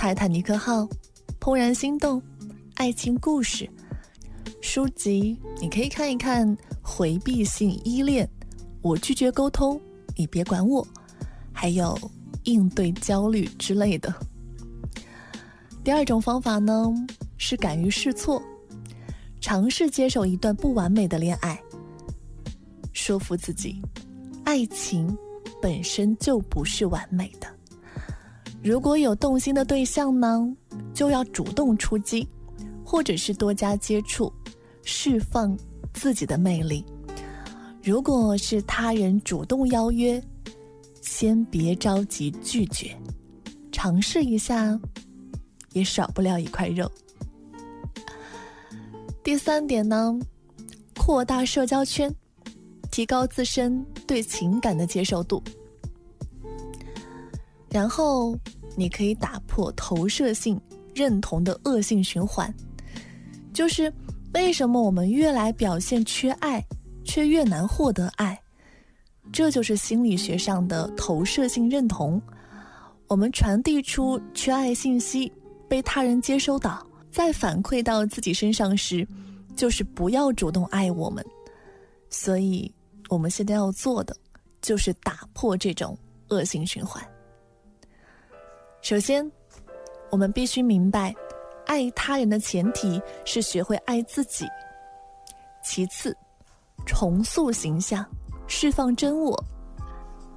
泰坦尼克号、怦然心动、爱情故事。书籍你可以看一看回避性依恋、我拒绝沟通，你别管我，还有应对焦虑之类的。第二种方法呢，是敢于试错，尝试接受一段不完美的恋爱，说服自己，爱情本身就不是完美的。如果有动心的对象呢，就要主动出击，或者是多加接触，释放自己的魅力。如果是他人主动邀约，先别着急拒绝，尝试一下也少不了一块肉。第三点呢，扩大社交圈，提高自身对情感的接受度。然后你可以打破投射性认同的恶性循环，就是为什么我们越来表现缺爱，却越难获得爱？这就是心理学上的投射性认同。我们传递出缺爱信息，被他人接收到，再反馈到自己身上时，就是不要主动爱我们。所以我们现在要做的就是打破这种恶性循环。首先，我们必须明白，爱他人的前提是学会爱自己。其次，重塑形象，释放真我，